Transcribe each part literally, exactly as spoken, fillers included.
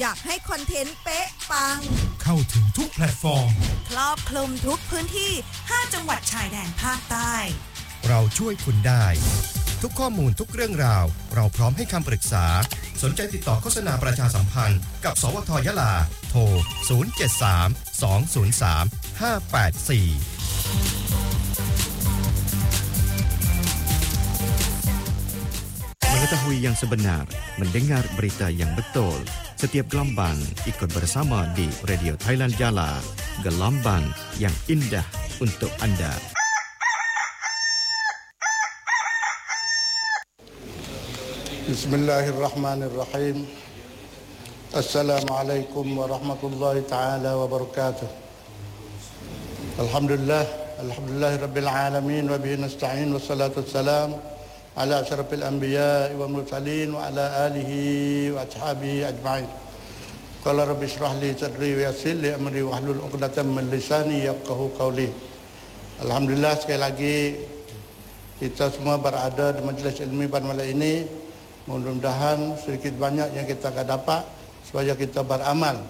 อยากให้คอนเทนต์เป๊ะปังเข้าถึงทุกแพลตฟอร์มครอบคลุมทุกพื้นที่ห้าจังหวัดชายแดนภาคใต้เราช่วยคุณได้ทุกข้อมูลทุกเรื่องราวเราพร้อมให้คำปรึกษาสนใจติดต่อโฆษณาประชาสัมพันธ์กับสวทยะลาโทรศูนย์ เจ็ด สาม สอง ศูนย์ สาม ห้า แปด สี่ Mengetahui yang sebenar, mendengar berita yang betul. Setiap gelombang ikut bersama di Radio Thailand Jala, gelombang yang indah untuk anda. Bismillahirrahmanirrahim. Assalamualaikum warahmatullahi taala wabarakatuh. Alhamdulillah, alhamdulillahirabbil alamin wa bihi nasta'in wassalatu wassalam ala asyrafil anbiya'i wal mursalin wa ala alihi wa ashabihi ajma'in. Qala rabbi shrah li sadri wa yassir li amri wa hlul 'uqdatam min lisani yafqahu qawli. Alhamdulillah, sekali lagi kita semua berada di majlis ilmi pada malam ini. Mudah-mudahan sedikit banyak yang kita akan dapat supaya kita beramal.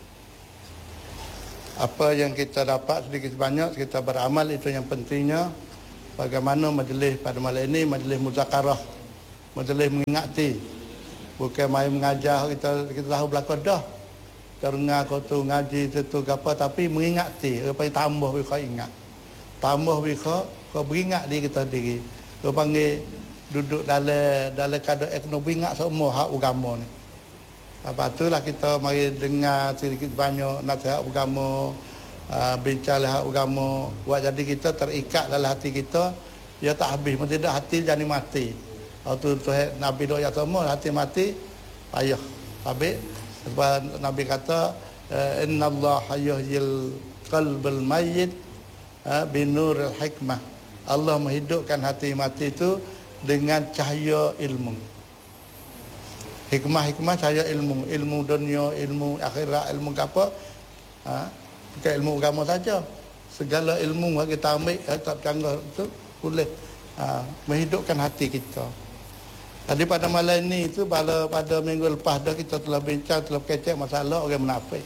Apa yang kita dapat sedikit banyak kita beramal, itu yang pentingnya. Bagaimana majlis pada malam ini, majlis muzakarah, majlis mengingati, bukan main mengajar kita kita tahu belaka dah, terengah kau tu ngaji tu apa, tapi mengingati, apa yang tambah kita ingat, tambah kita kau beringat diri kita diri, kau panggil duduk dalam dalam keadaan ekonomi ingat semua hak agama ni. Apa itulah kita mari dengar sedikit banyak nasihat agama. Uh, bincanglah agama, buat jadi kita terikat dalam hati kita, dia tak habis, tidak hati jadi mati. Waktu tu Nabi doa ya semua hati mati payah habis. Sebab Nabi kata innallaha yuhyil qalbal mayyit binuril hikmah. Allah menghidupkan hati mati itu dengan cahaya ilmu. Hikmah-hikmah cahaya ilmu, ilmu dunia, ilmu akhirat, ilmu apa? Ha? Bukan ilmu agama saja. Segala ilmu yang kita ambil, tak canggah itu boleh ha, menghidupkan hati kita. Tadi pada malam ini itu pada, pada minggu lepas dah kita telah bincang, telah kecek masalah orang munafik.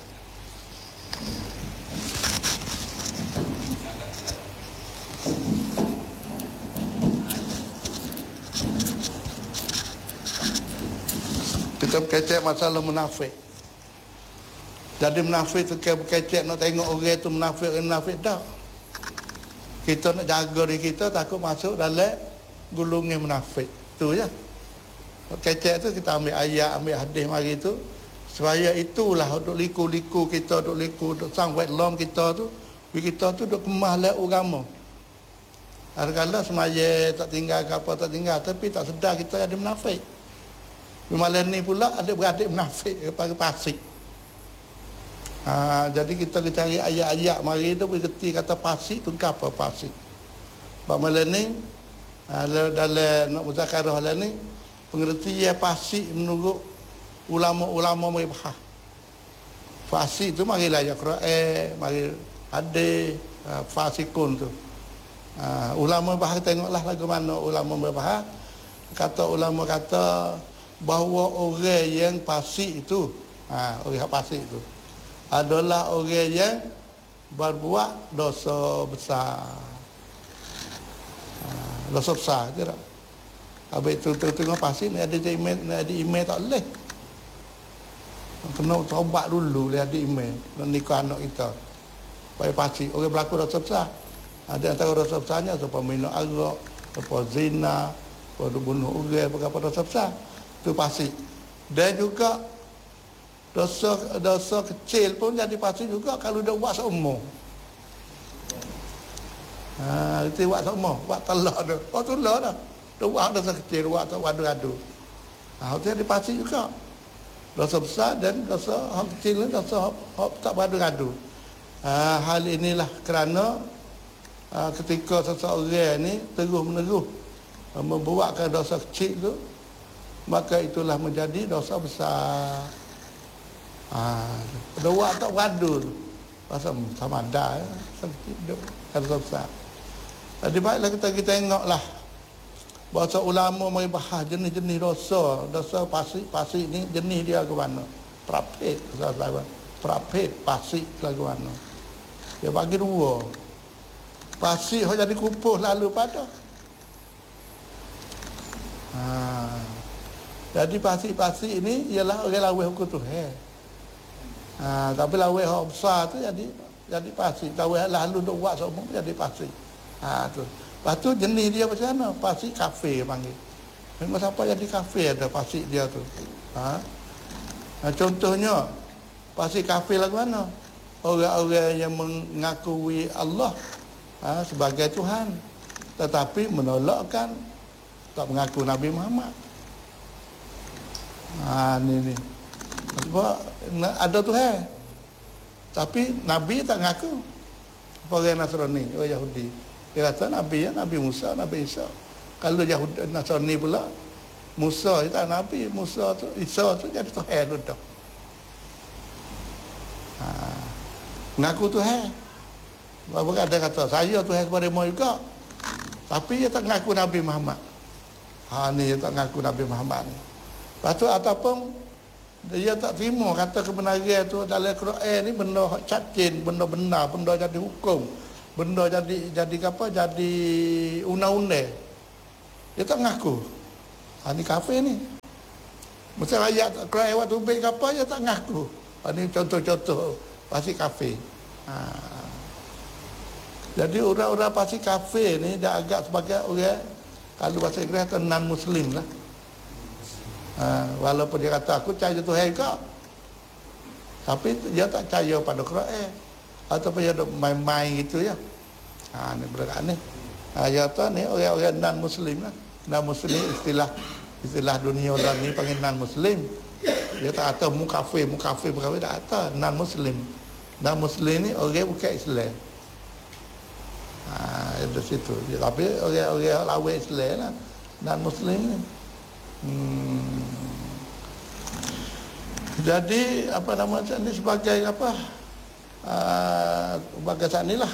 Kita kecek masalah munafik. Jadi munafik tu kecek nak tengok orang tu munafik, orang munafik dah. Kita nak jaga diri kita takut masuk dalam gulungan munafik. Tu je. Kecek tu kita ambil ayat, ambil hadis mari tu supaya itulah untuk liku-liku kita, untuk liku, untuk sang wedlom kita tu, kita tu duk kemah le agama. Kadang-kadang semaya tak tinggal ke apa tak tinggal, tapi tak sedar kita ada munafik. Malam ni pula ada beradik munafik pada pasik. Ha, jadi kita cari ayat-ayat mari tu bererti kata pasik tu apa pasik. Sebab malam ni ha, dalam nak muzakarah lah ni pengertian pasik menurut ulama-ulama meribah. Fasik tu mari lah ayat Quran, mari hadis, ha, fasikun tu. Ha, ulama bahar tengoklah lagu mana ulama berbahar. Kata ulama kata bahawa orang yang fasik itu, ha, orang fasik itu adalah orang yang berbuat dosa besar. Ha, dosa besar je tak? Habis itu tengok fasik ni ada email, ni ada email tak boleh. Kena taubat dulu dia ada email nak nikah anak kita. Supaya fasik, orang berlaku dosa besar. Ada antara dosa besarnya seperti minum arak, seperti zina, seperti bunuh orang, apa-apa dosa besar. Itu fasik. Dan juga dosa dosa kecil pun jadi fasik juga kalau dia buat seumur. Ha, itu buat seumur, buat talak tu. Oh talak dah. Dia buat dosa kecil, buat tak adu-adu. Ha, itu jadi fasik juga. Dosa besar dan dosa hak kecil, dosa hak tak beradu-adu. Ha, hal inilah kerana ha, ketika seseorang ni terus-menerus ha, membuatkan dosa kecil tu, maka itulah menjadi dosa besar. Ah, doa tak beradu tu. Pasal sama ada ya, sedikit dosa besar. Jadi baiklah kita kita tengoklah bahasa ulama mari bahas jenis-jenis dosa, dosa pasik-pasik ni jenis dia ke mana. Prapit, prapit, pasik lagu mana. Dia bagi dua. Pasik yang jadi kupuh lalu pada. Ha. Jadi pasik-pasik ini ialah orang lawih hukum Tuhan. Ha, tapi lawih yang besar tu jadi jadi pasik. Lawih lalu duk buat semua jadi pasik. Ha tu. Lepas tu jenis dia macam mana? Pasik kafe panggil. Memang siapa jadi kafe ada pasik dia tu. Ha. Ha, contohnya pasik kafe lagu mana? Orang-orang yang mengakui Allah ha, sebagai Tuhan, tetapi menolakkan, tak mengaku Nabi Muhammad. Ha, ni ni. Sebab ada Tuhan, tapi Nabi tak mengaku. Orang Nasrani, orang Yahudi, dia kata Nabi ya Nabi Musa, Nabi Isa. Kalau Yahudi Nasrani pula, Musa itu tak Nabi, Musa tu Isa tu jadi Tuhan tu dah. Ha. Mengaku Tuhan. Bapak ada kata saya Tuhan kepada mu juga, tapi dia tak mengaku Nabi Muhammad. Ha ni dia tak mengaku Nabi Muhammad ni. Lepas tu ataupun dia tak terima kata kebenaran tu dalam Quran ni benda cacin, benda benar, benda jadi hukum, benda jadi jadi apa? Jadi undang-undang. Dia tak mengaku. Ha ni kafir ni. Mesti ayat Quran waktu baik apa dia tak mengaku. Ha ni contoh-contoh pasti kafir. Ha. Jadi orang-orang pasti kafir ni dia agak sebagai orang, kalau bahasa Inggeris kata non-Muslim lah. Ha, walaupun dia kata aku percaya Tuhan juga, tapi dia tak percaya pada Quran, ataupun dia duk main-main gitu ya. Ha ni berkat ni. Ha dia kata ni orang-orang non-Muslim lah. Non-Muslim istilah istilah dunia orang ni panggil non-Muslim. Dia tak kata mu kafir, mu kafir, mu kafir, tak kata non-Muslim. Non-Muslim ni orang bukan Islam. Ha, itu situ. Ya, tapi orang-orang lawan Islam lah, non-Muslim ni. Hmm. Jadi apa nama ni sebagai apa? Uh, sebagai saat ni lah.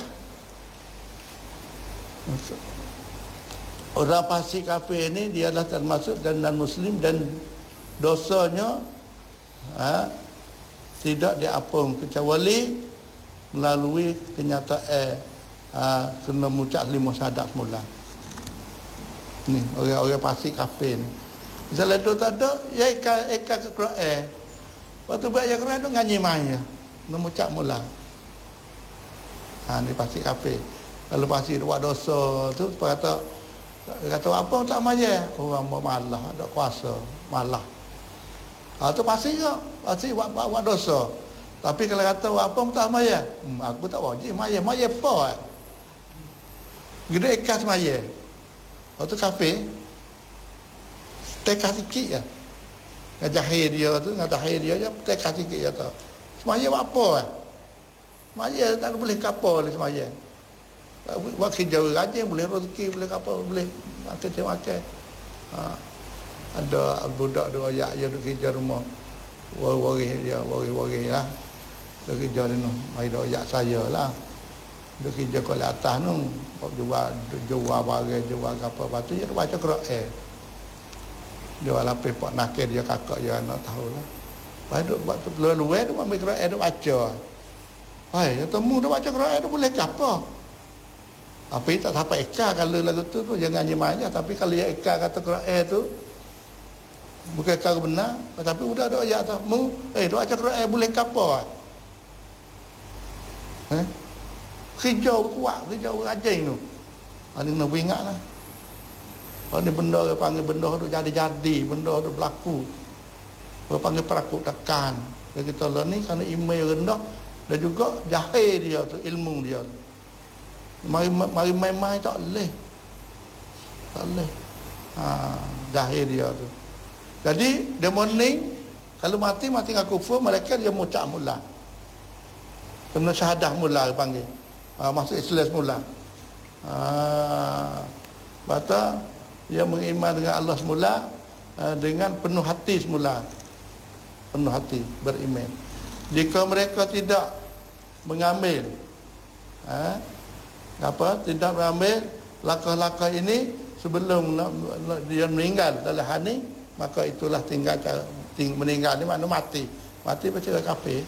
Orang fasik kafir ni dia adalah termasuk dan non-Muslim dan dosanya ha, tidak diampun kecuali melalui kenyataan ha, kena mengucap lima syahadat semula. Ni orang-orang fasik kafir ni. Misalnya tu tak ada, ya eka eka ke Quran. Waktu baca Quran tu nganyi maya, mengucap mula. Ha ni fasik kafir. Kalau fasik buat dosa tu kata kata apa tak maya, orang oh, malah ada kuasa, malah. Ha tu pasti ke? Pasti buat, buat, buat dosa. Tapi kalau kata apa tak maya, hmm, aku tak wajib maya, maya apa? Gede ikas maya. Waktu kafir tekah sikit je. Ngajahir dia tu, ngajahir dia je, tekah sikit je tu. Semaya buat apa? Semaya tak boleh kapal oleh semaya. Buat kerja rajin, boleh rezeki, boleh kapal, boleh makan-makan. Ha. Ada budak dua ayak je duduk kerja rumah. Waris dia, waris-waris lah. Duduk kerja ni, mai dua ayak saya lah. Duduk kerja kat atas tu. Jual, jual barang, jual apa. Lepas tu dia baca Quran. Dia lapis pak nakir dia kakak dia anak tahu lah. Lepas tu buat tu luar-luar tu ambil Quran dia baca. Hai, temu dia baca Quran tu boleh apa? Tapi tak sampai eka kalau lagu tu tu jangan nyemanya, tapi kalau dia eka kata Quran tu bukan eka benar, tapi udah ada ayat tu. Mu, eh dia baca Quran boleh apa? Eh? Hijau kuat, hijau rajin tu. Ada nak ingatlah. Kalau ni benda dia panggil benda tu jadi-jadi, benda tu berlaku. Dia panggil peraku tekan. Dia kita lah ni kerana email rendah dan juga jahil dia tu, ilmu dia tu. Mari mari main-main tak boleh. Tak boleh. Ha, jahil dia tu. Jadi dia morning kalau mati mati dengan kufur, mereka dia mucak mula. Kena syahadah mula dia panggil. Ha, masuk Islam mula. Ha, bata dia beriman dengan Allah semula uh, dengan penuh hati semula. Penuh hati beriman. Jika mereka tidak mengambil uh, apa tidak mengambil langkah-langkah ini sebelum dia meninggal dalam hal ini, maka itulah tinggal ting, meninggal ni makna mati. mati percaya kafir.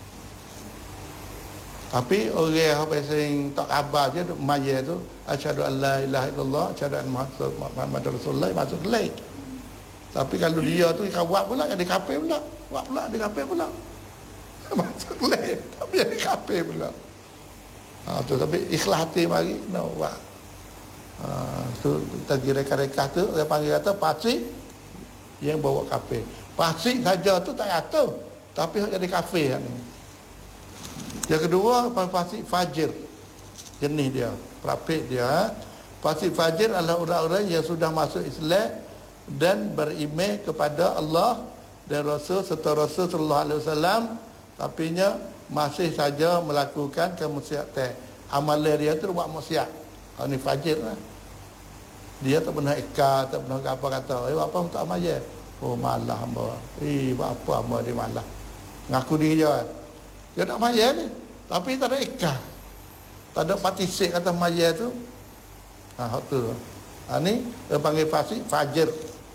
Tapi orang apa yang tak khabar je mayat tu asyhadu an la ilaha illallah asyhadu anna muhammadar rasulullah masuk lain. Tapi kalau dia tu kawat pula jadi kafir pula. Buat pula dia kafir pula. Masuk lain tapi jadi kafir pula. Ha tu tapi ikhlas hati mari kena buat. Ha tu tadi reka-reka tu dia panggil kata fasik yang bawa kafir. Fasik saja tu tak kata tapi jadi kafir ni. Yang kedua, fasik fajir. Jenis dia, perapit dia. Fasik fajir adalah orang-orang yang sudah masuk Islam dan beriman kepada Allah dan Rasul serta Rasul sallallahu alaihi wasallam, tapi nya masih saja melakukan kemaksiatan. Amalan dia tu buat maksiat. Kalau ni fajir lah. Dia tak pernah ikar, tak pernah apa kata, eh apa untuk amal je? Oh malah hamba. Eh buat apa hamba dia malah. Ngaku diri dia. Dia nak mayat ni. Tapi tak ada ikah. Tak ada patisik kata mayat tu. Ha, tu. Ha, ni dia panggil fasik fajir.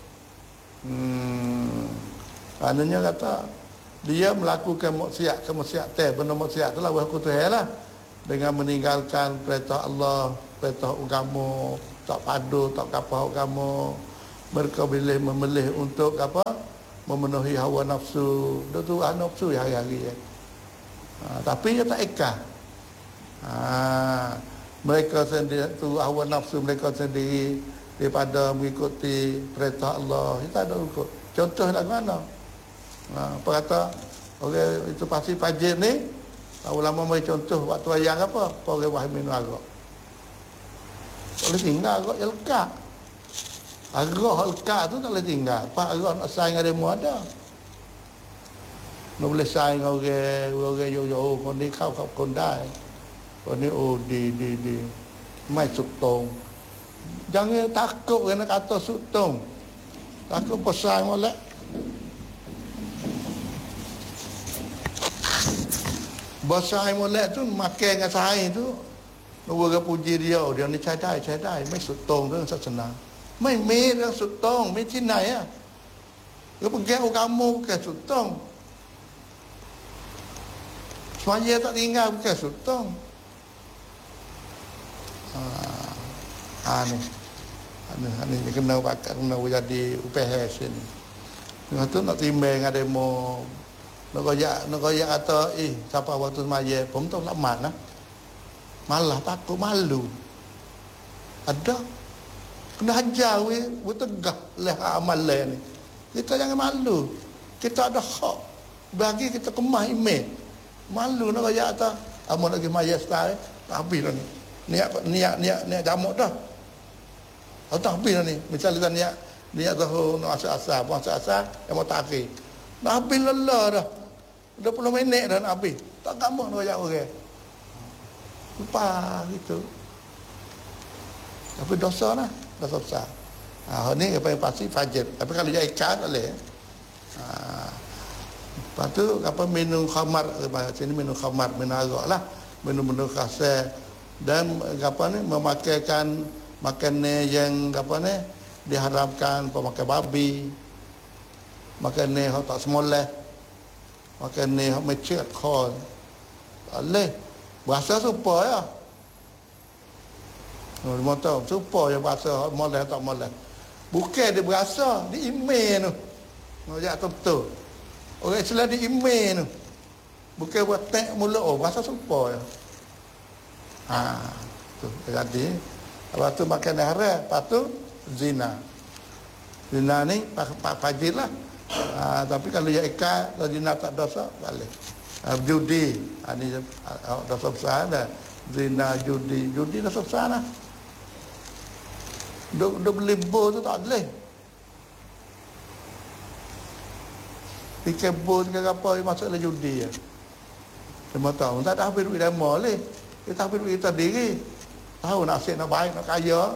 Hmm. Maknanya kata dia melakukan maksiat, kemaksiatan, benda maksiat tu lah wahku Tuhan lah. Dengan meninggalkan perintah Allah, perintah agama, tak padu, tak kapal agama. Mereka boleh memilih untuk apa? Memenuhi hawa nafsu. Dia tu hawa nafsu ya hari-hari ya. Ha, tapi dia tak ikah. Ha, mereka sendiri tu hawa nafsu mereka sendiri daripada mengikuti perintah Allah. Kita ada ikut. Contoh lagu mana? Ha, apa kata orang itu pasti fajir ni, ulama mai contoh waktu ayang apa? Orang wahai minum arak. Tak boleh tinggal arak yang lekat. Arak lekat tu tak boleh tinggal. Pak arak nak saing ada mu ada. Nak boleh saing orang orang yo yo kau ni kau kau kondai. Kau ni oh di di di mai sutong. Jangan takut kena kata sutong. Takut pasang molek. Pasang molek tu makan dengan saing tu. Orang puji dia, dia ni cadai cadai mai sutong tu senang. Mai mai dah sutong, mai Cina ya. Dia pergi kamu ke sutong. Semaya tak tinggal bukan sutong. Ha, ha ni. Ha ni ni kena pakat kena jadi U P H ni. Lepas tu nak timbang ada demo. Nak koyak nak koyak kata eh siapa waktu semaya pun tak selamat lah. Malah takut malu. Ada kena hajar we bertegah leh amalan ni. Kita jangan malu. Kita ada hak bagi kita kemah iman. Malu nak kaya atas amun lagi mayat style tak habis dah ni. Niat niat niat niat jamak dah. Oh tak habis dah ni. Misalnya niat niat tahu nak asal-asal, buang asal-asal yang mau takhir. Dah habis lelah dah. dua puluh minit dah nak habis. Tak gamak nak kaya orang. Lupa gitu. Tapi dosa lah, dosa besar. Ha ni apa yang pasti fajir. Tapi kalau dia ikan boleh. Ha lepas tu apa minum khamar, sini minum khamar, minum arak lah, minum-minum khasar dan apa ni memakaikan makanan yang apa ni diharamkan, pemakai babi, makanan yang tak semoleh, makanan yang mecet khol, boleh bahasa supa ya. Oh, mau tahu supa yang bahasa moleh tak moleh. Bukan dia berasa di email tu. Ngajak betul. Orang Islam di email tu. Bukan buat tek mulut oh bahasa supa ya. Ha, tu jadi lepas tu makan haram, lepas tu zina. Zina ni pak fajir lah. Ha, tapi kalau ya ikat, kalau zina tak dosa, boleh. Ha, judi, ha, ni ha, dosa besar dah. Zina, judi, judi dosa besar lah. Duk, duk beli bol tu tak boleh. Fikir bol ke apa masuk dalam judi ya. Semua tahu, tak ada habis duit demo boleh. Kita habis duit kita diri. Tahu nasib nak baik, nak kaya.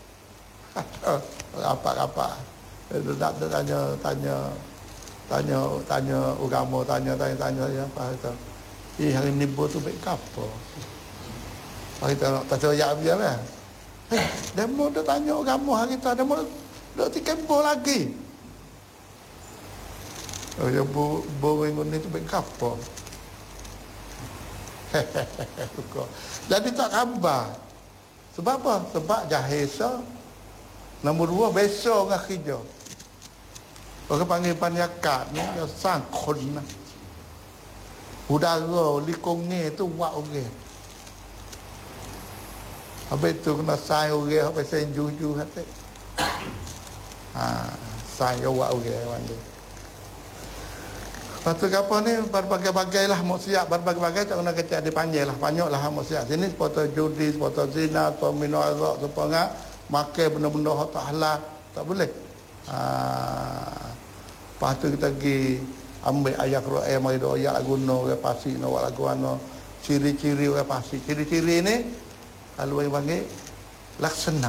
Apa-apa. Nak tanya, tanya, tanya, tanya agama, tanya, tanya, tanya, ya, apa itu. Eh, hari ni bol tu baik apa? Kita tak tahu ya biar lah. Eh, demo dah tanya agama hari kita, demo dah tiket bol lagi. Oh ya bu boring ni tu baik apa? Jadi tak khabar. Sebab apa? Sebab jahisa nombor dua besok dengan kerja. Orang panggil panyakat ni dia sangkon lah. Udara likongnya tu buat orang. Habis tu kena say orang, habis say juju hati. Ha, say buat orang mana. Lepas tu apa ni, berbagai-bagai lah maksiat, berbagai-bagai tak kena kecil dipanggil lah, banyak lah maksiat. Sini sepotong judi, sepotong zina, sepotong minum arak, sepotong makan benda-benda yang tak halal, tak boleh. Ha, lepas tu kita pergi ambil ayat Quran, mari doa ayat lagu no, orang pasti no, lagu ano, ciri-ciri orang pasti. Ciri-ciri ni, kalau orang panggil, laksana.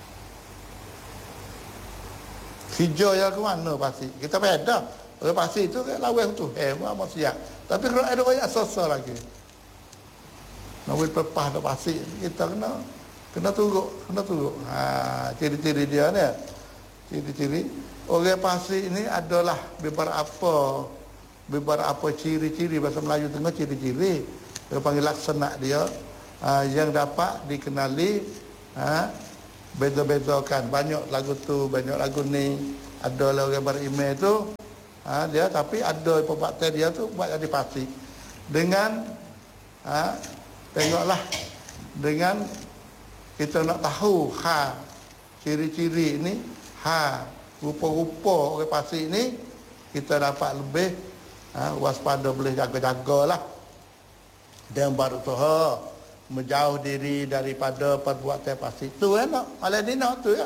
Hijau yang ke mana pasti. Kita beda. Orang pasti itu kan lawan tu. Eh, apa siap. Tapi kalau ada orang asal lagi. Nak buat pepah tak pasti. Kita kena kena turut, kena turut. Ha, ciri-ciri dia ni. Ciri-ciri orang pasti ini adalah beberapa beberapa ciri-ciri bahasa Melayu tengah ciri-ciri. Dia panggil laksana dia ha, yang dapat dikenali ha, beza-bezakan. Banyak lagu tu, banyak lagu ni. Ada lah orang berimej tu. Ha, dia tapi ada pembuatan dia tu buat jadi pasti dengan ha, tengoklah dengan kita nak tahu ha ciri-ciri ini ha rupa-rupa orang pasti ini kita dapat lebih ha, waspada, boleh jaga-jagalah dan baru tahu menjauh diri daripada perbuatan pasti tu kan nak malam ni nak tu ya.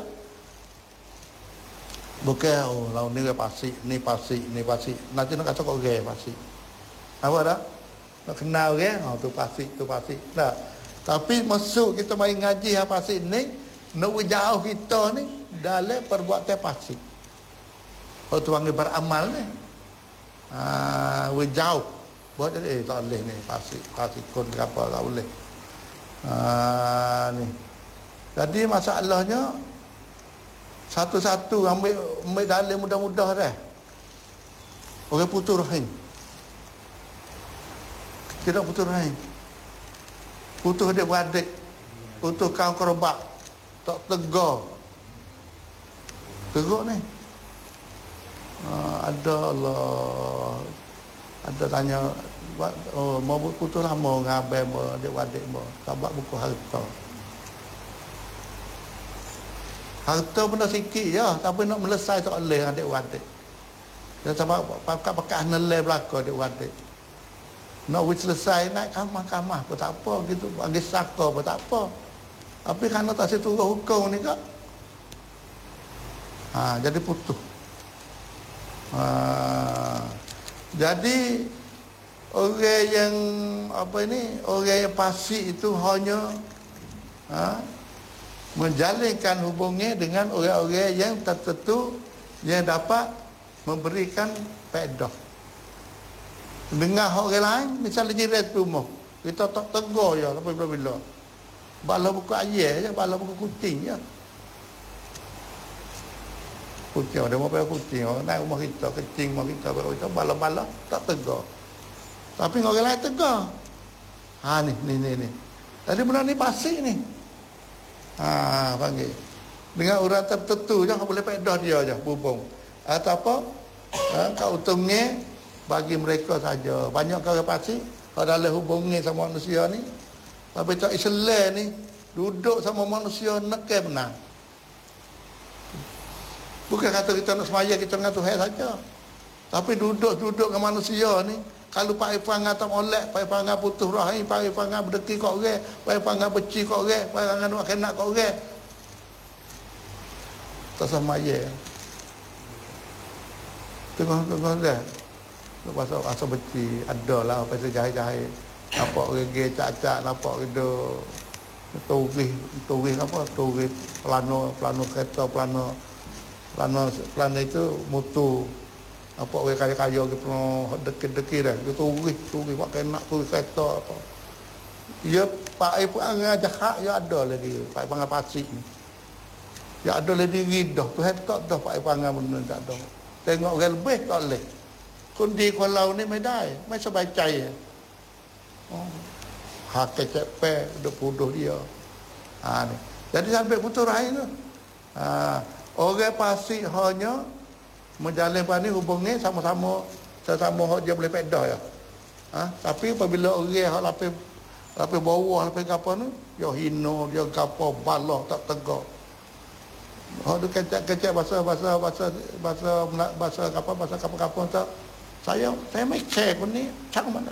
Bukan, oh, lawan ni pasti, ni pasti, ni pasti. Nanti nak kata kok gay pasti. Apa dah? Nak kenal gay, oh tu pasti, tu pasti. Dah. Tapi masuk kita main ngaji ha pasti ni, nak jauh kita ni dalam perbuatan pasti. Kalau tu panggil beramal ni. Ah, we jauh. Buat eh tak boleh ni pasti, pasti kon apa tak boleh. Ah ni. Jadi masalahnya satu-satu ambil ambil dalil mudah-mudah dah. Orang putus rahim. Tidak putus rahim. Putus adik-beradik. Putus kaum kerabat. Tak tegar. Tegar ni. Ha, ada Allah. Ada tanya, oh, mau putus lama dengan abang mo, adik-beradik mo. Sebab buku harta. Harta benda sikit je, tapi nak melesai tak boleh adik-beradik. Dan sebab pakat-pakat nelai belakang adik-beradik. Nak selesai naik kamah-kamah pun tak apa, gitu. Bagi saka pun tak apa. Tapi kerana tak seturut hukum ni kak, ha, jadi putus. Ha, jadi orang yang apa ini, orang yang fasik itu hanya ha, menjalinkan hubungnya dengan orang-orang yang tertentu yang dapat memberikan faedah. Dengar orang lain, misalnya jiran rumah, kita tak tegur je, tapi bila-bila. Bala buku ayah je, bala buku kucing je. Kucing, dia mau pakai kucing, orang naik rumah kita, kecing rumah kita, kita bala-bala, tak tegur. Tapi orang lain tegur. Ha ni, ni, ni, ni. Jadi benda ni pasti ni. Ha, panggil. Dengan orang tertentu je, boleh faedah dia je, hubung. Atau apa? Ha, kau untungnya bagi mereka saja. Banyak orang pasti, kalau dalam hubungnya sama manusia ni, tapi tak Islam ni, duduk sama manusia, nekai benar. Bukan kata kita nak semaya, kita dengan Tuhan saja. Tapi duduk-duduk dengan manusia ni, kalau Pak Ifang tak molek, Pak Ifang putus rahim, Pak Ifang berdeki kat orang, Pak Ifang benci kat orang, Pak Ifang nak kena kat orang. Tak semaya. Tengok-tengok dah. Lepas tu asal benci, ada lah apa sejahit-jahit. Nampak orang gay cak-cak, nampak gitu. Turih, turih apa? Turih plano, plano kereta, plano plano plano itu mutu. Nampak orang kaya-kaya gitu, deki-deki dah. Dia turih, turih, buat kena turih kereta apa. Ya, Pak Ipang jahat, ya ada lagi. Pak Ipang pasik ni. Ya ada lagi ridah. Tuhan tak dah Pak Ipang benda tak ada. Tengok orang lebih tak boleh. คนดีคนเรานี่ไม่ได้ ไม่สบายใจอ๋อหากแกจะแปะudah bodoh dia ah ni jadi sampai putus rahim tu ah orang pasti hanya menjalin pani hubungi sama-sama sama hak dia boleh pedah ya ah tapi apabila orang hak lapis lapis bawah lapis apa ni dia hina dia gapo balah tak tegak hak tu kecak-kecak bahasa bahasa bahasa bahasa bahasa apa bahasa apa-apa tak saya saya mai cek ni cak mana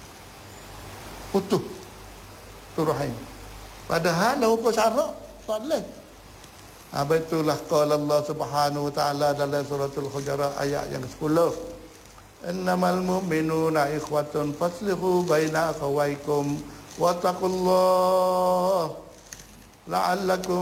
putus tu rahim padahal dah hukum syarak tak boleh ha, itulah qala Allah Subhanahu wa taala dalam suratul Hujurat ayat yang sepuluh innamal mu'minuna ikhwatun faslihu baina akhawaykum wattaqullah la'allakum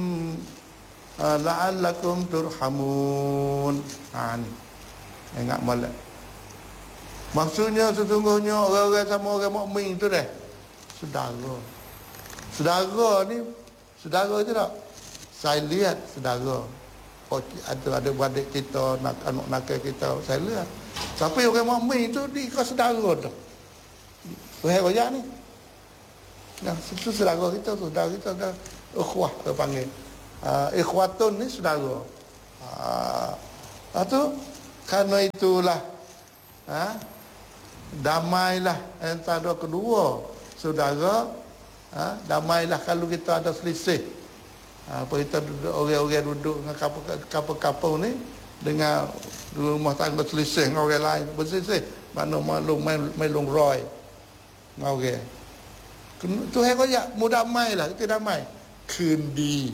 la'allakum turhamun ha ni ingat molek maksudnya sesungguhnya orang-orang sama orang mukmin tu dah saudara. Saudara ni saudara je tak? Saya lihat saudara. Oh, ada ada adik kita, nak anak nakal kita, saya lihat. Tapi orang mukmin tu dia kau saudara tu. Wahai royak ni. Nah, itu saudara kita, saudara kita dah ikhwah kita panggil. Uh, ikhwatun ni saudara. Ah, uh, tu kerana itulah ha, damailah antara kedua saudara ha, damailah kalau kita ada selisih ha, apa kita duduk orang-orang duduk dengan kapal-kapal ni dengan rumah tangga selisih dengan orang lain berselisih mana maklum melung roy dengan orang Tuhan kaya mu damailah kita damai kendi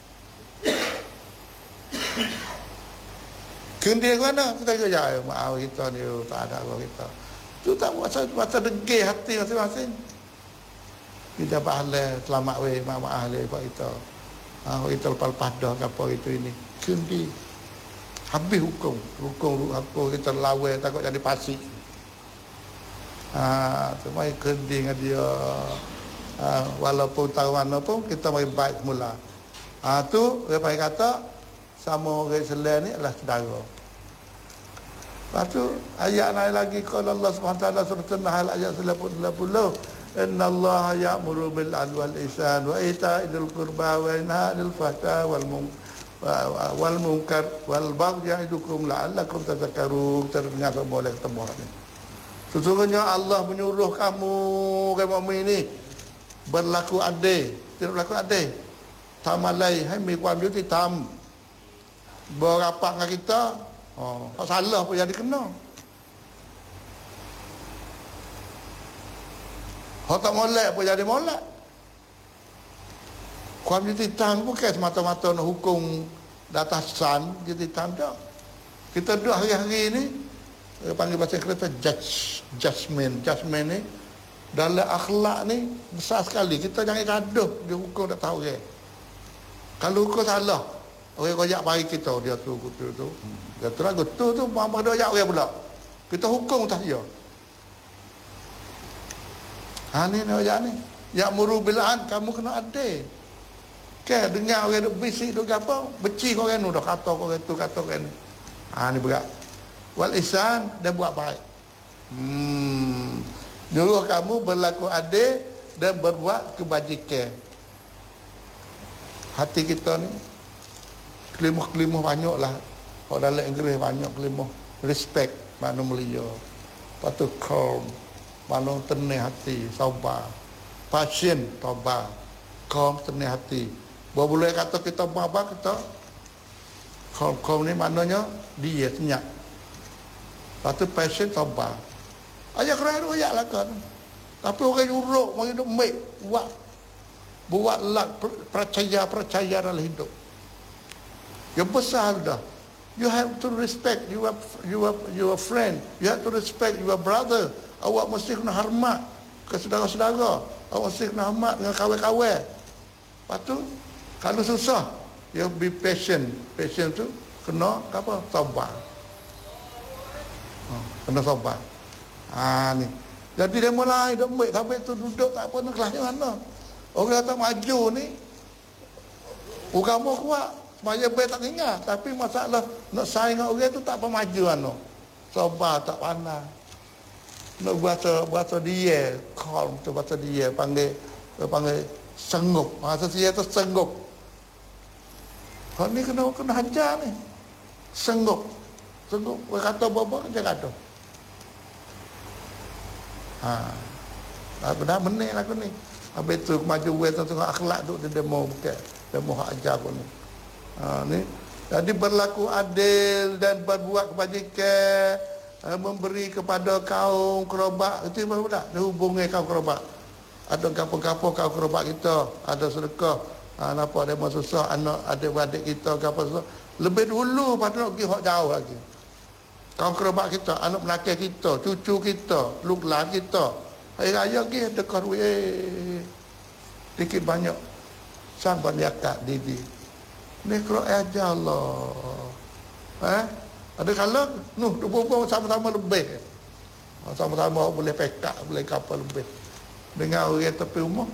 kendi mana kita kaya maaf kita ni tak ada apa kita tu tak masa masa degil hati masing-masing kita pahala selamat we mak ahli pak kita ah kita lepas dah apa itu ini kendi habis hukum hukum aku kita lawan takut jadi pasik ah semai kendi dengan dia ah, walaupun tahu mana pun kita mai baik semula ah tu dia pai kata sama orang Islam ni adalah saudara. Lepas tu ayat lain lagi kalau Allah Subhanahu wa taala surah An-Nahl ayat sembilan puluh inna Allah ya'muru bil 'adli wal ihsan wa ita'il qurba wa yanha 'anil fahsya'i wal munkar wal munkar wal baghi ya'idukum la'allakum tadhakkarun. Terdengar boleh ketemu ni. Sesungguhnya Allah menyuruh kamu kaum mukmin ini berlaku adil, tidak berlaku adil. Tamalai hai miความยุติธรรม berapak dengan kita oh tak salah pun jadi kena. Hak tak molek pun jadi molek. Kuamยุติธรรม bukan semata-mata nak hukum datasanยุติธรรมtak. Kita duduk hari-hari ni panggil bahasa Inggeris judge judgment judgment ni dalam akhlak ni besar sekali. Kita jangan gaduh dia hukum tak tahu ke. Kalau hukum salah orang koyak bagi kita dia tu tu tu dia terang tu tu apa dia ayat orang pula kita hukum tak dia ha ni ni ayat ni ya'muru bil 'adl kamu kena adil ke dengar orang duk bisik duk apa benci kau orang tu dah kata kau orang tu kata orang ni ha ni berat wal ihsan dan buat baik hmm nyuruh kamu berlaku adil dan berbuat kebajikan hati kita ni kelimah-kelimah banyak lah. Kalau dalam Inggeris banyak kelimah. Respect, makna mulia. Lepas tu calm, makna tenang hati, sabar. Patient, sabar. Calm, tenang hati. Bahawa boleh kata kita apa kita calm, calm ni maknanya dia senyap. Lepas tu patient, sabar. Ayat kerana ayat lah kan. Tapi orang uruk, orang hidup baik. Buat, buat lah percaya-percaya dalam hidup. Yang besar dah. You have to respect your your your friend. You have to respect your brother. Awak mesti kena hormat ke saudara-saudara. Awak mesti kena hormat dengan kawan-kawan. Lepas tu kalau susah, you be patient. Patient tu kena apa? Sabar. Ha, kena sabar. Ha ni. Jadi dia mulai dah baik sampai tu duduk tak apa nak kelasnya mana. Orang kata maju ni agama kuat. Maya baik tak ingat, tapi masalah nak saing dengan orang tu tak apa maju ano. sabar tak pandai. Nak bahasa bahasa dia, calm tu bahasa dia panggil panggil senggup. Bahasa dia tu senggup. Kau ni kena kena hajar ni. Senggup. Senggup. Kata apa-apa dia kata. Ha. Aku dah menik aku ni. Habis tu maju wei tengok akhlak tu dia demo bukan. Demo hak ajar aku ni. Ha ni. Jadi berlaku adil dan berbuat kebajikan, memberi kepada kaum kerabat. Itu mana tak? Dia hubungi kaum kerabat. Ada kampung-kampung kaum kerabat kita, ada sedekah. Ha, nampak dia susah, anak adik-adik kita ke apa susah. Lebih dulu pada nak pergi hak jauh lagi. Kaum kerabat kita, anak melaki kita, cucu kita, luklan kita. Hari raya pergi dekah duit. Eh, dikit banyak. Sampai niakat didi. Ni kerana ajar Allah. Eh? Ada kala, nuh, dua-dua sama-sama lebih. Sama-sama boleh pekak, boleh kapal lebih. Dengan orang tepi rumah.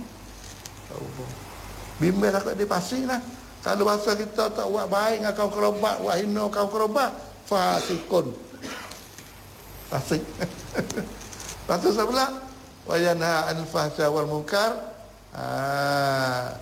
Bimbing lah kat dia pasir lah. Kalau bahasa kita tak buat baik dengan kaum kerabat, buat hina kaum kerabat, fasikun. Fasik. Lepas tu sebelah, wa yanha 'anil fahsya wal munkar. Ah.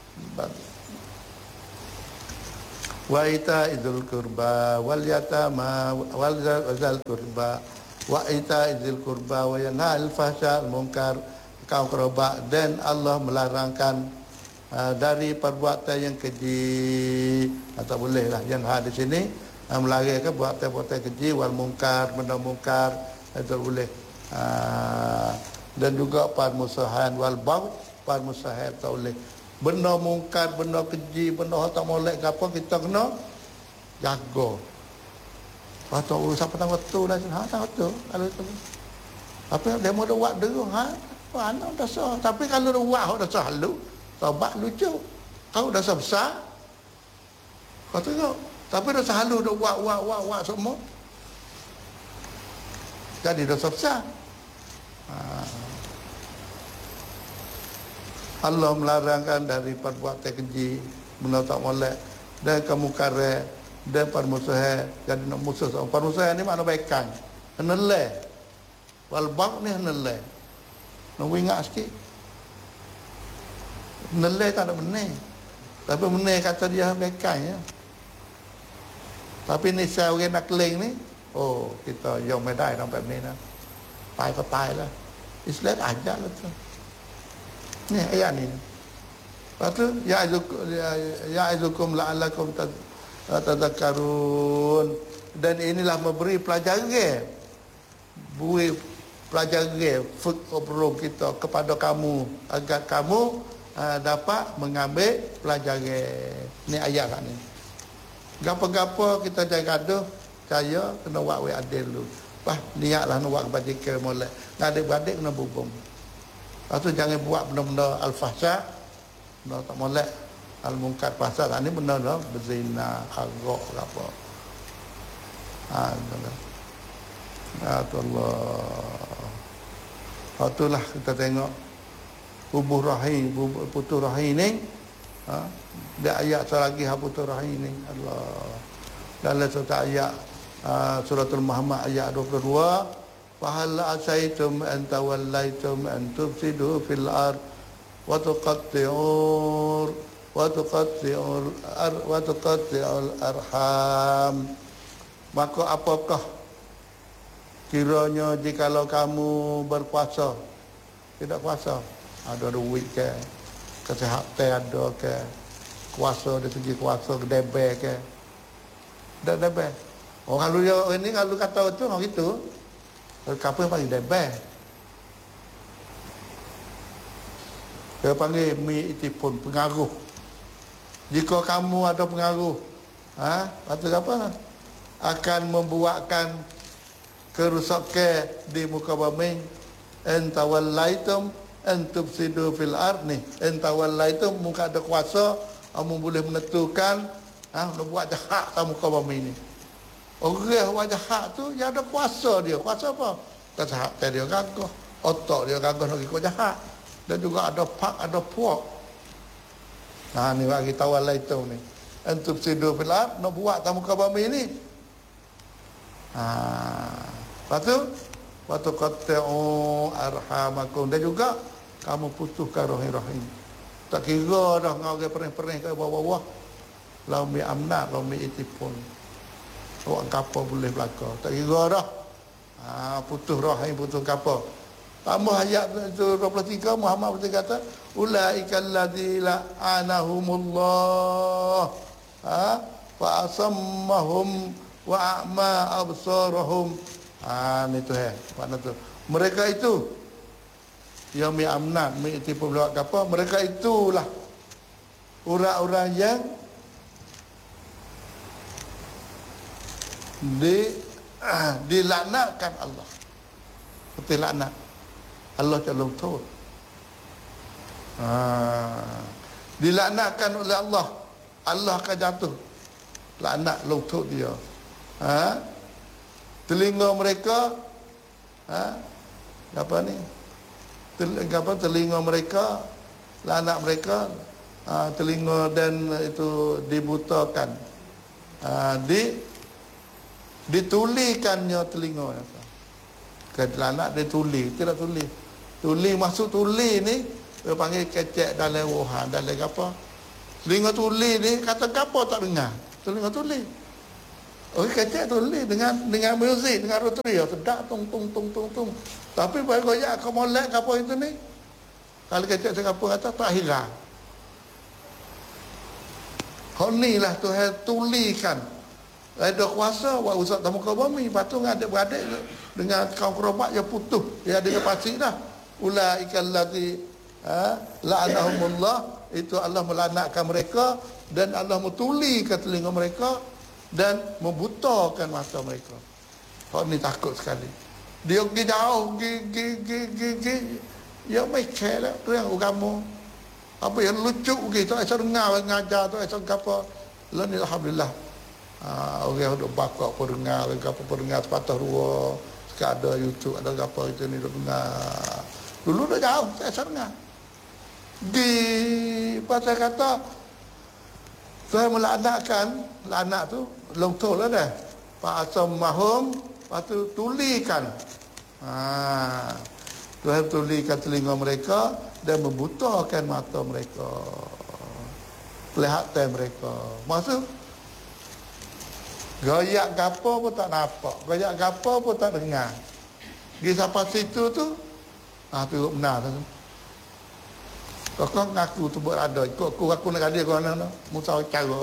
Wa ita'izul qurba wal yatama wal zal qurba wa ita'izul qurba wa yanha 'anil fahsya wal munkar. Kaum kerabat, dan Allah melarangkan uh, dari perbuatan yang keji. Atau boleh lah yang ada di sini uh, melarangkan perbuatan keji wal munkar, benda munkar itu boleh. Uh, dan juga permusuhan wal bagh, permusuhan tak boleh. Benda mungkar, benda keji, benda tak molek ke apa, kita kena jaga. Lepas tu, siapa tahu betul lah. Ha, tahu betul. Kalau itu. Tapi dia mau buat dulu. Ha, anak dah sah. Tapi kalau dia buat, dah sah lu. Tobat lucu. Kau dah sah besar. Kau tengok. Tapi dah sah lu, dah buat, buat, buat, buat semua. Jadi dah sah besar. Ha. Allah melarangkan dari perbuatan keji, benda tak molek, dan kemungkaran, dan permusuhan. Jadi nak musuh sama. Permusuhan ni makna baikan. Heneleh. Wal bagh ni heneleh. Nak ingat sikit. Heneleh tak ada benar. Tapi benar kata dia baikan ya. Tapi ni saya orang nak keling ni, oh kita yangไม่ได้ sampai ni lah. Taiก็ตายlah. Islam ajar lah tu. Ni ayat ni. Lepas tu ya a'izukum la'allakum tadhakkarun. Dan inilah memberi pelajaran. Beri pelajaran fik obrom kita kepada kamu agar kamu uh, dapat mengambil pelajaran. Ni ayat kat ni. Gapa-gapa kita jangan gaduh, saya kena buat we adil dulu. Wah, niatlah nak buat kebajikan molek. Adik-adik kena bubung. Lepas tu jangan buat benda-benda al-fahsya, benda tak molek, al-munkar fahsya. Ini benda dah berzina, agak ke apa. Ha, betul. Ya Allah. Lepas itulah kita tengok hubung rahim, putus rahim ni. Ha, dia ayat selagi ha putus rahim ni. Allah. Dalam satu ayat uh, suratul Muhammad ayat dua puluh dua. Fahal asaitum an tawallaitum an tufsidu fil ard wa tuqatti'ur wa tuqatti'ul ar wa tuqatti'ul arham. Maka apakah kiranya jikalau kamu berpuasa, tidak puasa, ada duit ke, kesihatan ada ke, kuasa dari segi kuasa kedebel ke, tak debel. Orang lu ini kalau kata itu orang itu kapal panggil debel. Dia panggil mi itipun, pengaruh. Jika kamu ada pengaruh, ha, patut apa? Akan membuatkan kerusakan di muka bumi. Entawallaitum antufsidu fil ard ni. Entawallaitum muka ada kuasa, kamu boleh menentukan, ha, nak buat jahat di muka bumi ni. Orang buat jahat tu dia ada kuasa dia. Kuasa apa? Kesehatan dia gagah, otak dia gagah nak ikut jahat. Dan juga ada pak, ada puak. Nah ni bagi tawallaitum ni. Antufsidu fil ard, nak buat di muka bumi ni. Ha. Lepas tu, waktu qata'u arhamakum, dan juga kamu putuskan rahim-rahim. Tak kira dah ngau ke perih-perih ke bawah-bawah. Lau mi amnat, lau mi itipun. Awak kapal boleh belaka. Tak kira dah. Ha, putus rahim, putus kapal. Tambah ayat itu dua puluh tiga, Muhammad berkata, ulaika allazi la'anahumullah. Ha, fa asammahum wa a'ma absarahum. Ah, ni tu eh, makna tu. Mereka itu yang mi amnat, mi tipu belak kapal, mereka itulah orang-orang yang di ah, dilaknatkan Allah. Seperti laknat. Allah calon tu. Ah, dilaknatkan oleh Allah. Allah akan jatuh. Laknat lutut dia. Ha? Telinga mereka, ha? Apa ni? Tel, apa telinga mereka, anak mereka, ha, telinga dan itu dibutakan, ha, di ditulikannya telinga. Kalau anak dia tuli, tidak tuli. Tuli masuk tuli ni, dia panggil kecek dalam wuhan, dalam apa? Telinga tuli ni kata apa tak dengar? Telinga tuli. Oh, kecek tuli dengan dengan muzik, dengan rotary, sedap tung tung tung tung tung. Tapi bagi goyak kau molek apa itu ni? Kalau kecek cakap apa kata tak hilang. Hal ni lah Tuhan tulikan. Ada kuasa buat usap tamu kau bumi, lepas tu adik-beradik dengan kaum kerabat yang putus. Dia ada pasti dah. Ulaikal ladzina ha, la'anahumullah, itu Allah melaknatkan mereka dan Allah metulikan telinga mereka dan membutakan mata mereka. Orang ni takut sekali. Dia pergi jauh, pergi, pergi, pergi, pergi, pergi. Ya, mikir lah. Tu yang agama. Apa yang lucu pergi. Tak bisa dengar, ngajar, tak bisa apa. Lalu ni Alhamdulillah. Ha, orang duduk bakar, pendengar, apa pendengar sepatah dua. Sekarang ada YouTube, ada apa itu ni, duduk dengar. Dulu dah jauh, tak bisa dengar. Di pasal kata, saya melaknatkan, laknat tu, longtol lah dah. Pak Asam Mahum, lepas tu tulikan. Ha, Tuhan tulikan telinga mereka dan membutakan mata mereka. Pelihatan mereka. Maksud, goyak gapo pun tak nampak. Goyak gapo pun tak dengar. Pergi sampai situ tu, ah tu benar tu. Kau ngaku tu berada. Kau aku aku nak ada kau mana? Musa cara.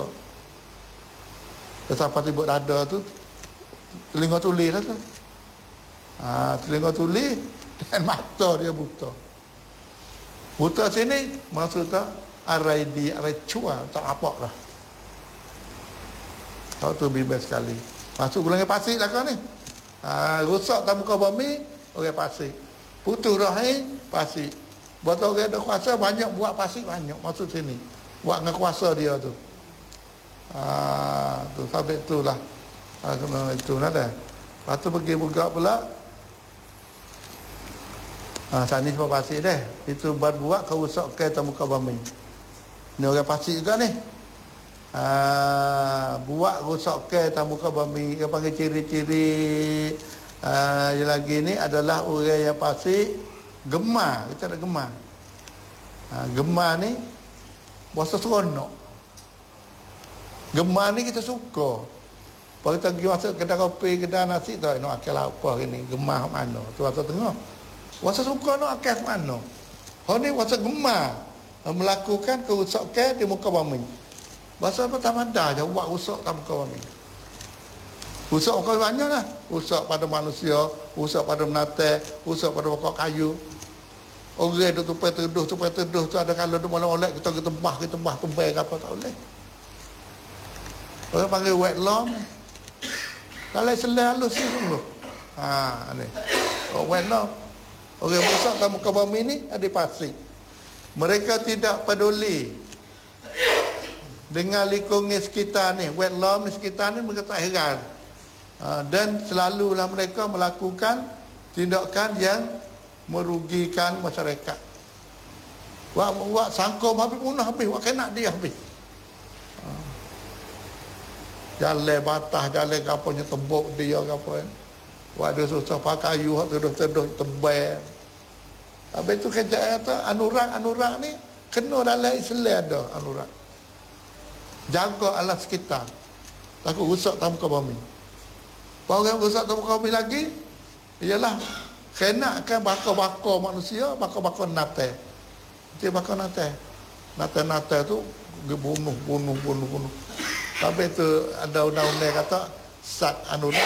Sampai tu berada tu, telinga tuli lah tu. Ah, telinga tuli dan mata dia buta. Buta sini maksudnya arai di arai cua tak apa lah. Kau tu bebas sekali. Masuk bulan pasir lah kau ni. Ah, rusak tak muka bumi, orang pasir. Putus rahim, pasir. Buat orang ada kuasa banyak buat pasir banyak masuk sini. Buat dengan kuasa dia tu. Ah, tu sampai itulah. Ah, kena itu nada. Lepas tu pergi buka pula. Ah, sana sebab pasir deh. Itu buat-buat kau rusak ke atas muka bumi. Ni orang pasir juga ni. Ah, buat rosak ke atas muka bumi. Dia panggil ciri-ciri ah, yang lagi ni adalah orang yang pasir gemar. Kita ada gemar. Ah, gemar ni bahasa seronok. Gemar ni kita suka. Kalau kita pergi masuk kedai kopi, kedai nasi tu, nak akal apa ni? Gemar mana? Tu masa tengah. Wasa suka nak akal mana? Hal ni wasa gemar melakukan kerosakan di muka bumi. Bahasa apa tamada je buat rusak tak muka bumi. Rusak muka banyak lah. Rusak pada manusia, rusak pada menate, rusak pada pokok kayu. Orang duduk tupai teduh, tupai teduh tu ada kalau duduk molek kita kita tembah, kita tembah tumbai ke apa tak boleh. Orang panggil wet lawn. Kalau selalu sih dulu. Ha ni. Oh, wet lawn. Orang rusak tak muka bumi ni ada pasir. Mereka tidak peduli dengan lingkungan sekitar ni, wet lawn di sekitar ni mereka tak heran. Ha, dan selalulah mereka melakukan tindakan yang merugikan masyarakat. Wak wak sangkom habis punah habis, wak kena dia habis. Ha. Jalan batas, jalan kapalnya tembok dia ke apa. Waktu susah pakai kayu, teduh-teduh tebal. Habis tu kerja kata anurak-anurak ni kena dalam Islam dah anurak. Jaga alam sekitar. Takut rusak tamuka bumi. Orang rusak tamuka bumi lagi ialah kenakkan bakar-bakar manusia, bakar-bakar nate. Dia bakar nate. Nate-nate tu bunuh, bunuh, bunuh, bunuh. Habis tu ada undang-undang kata sat anurak.